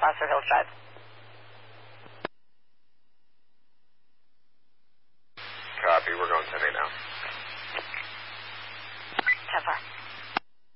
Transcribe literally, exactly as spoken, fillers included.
Placer Hills Drive. Copy. We're going ten eight now. ten four.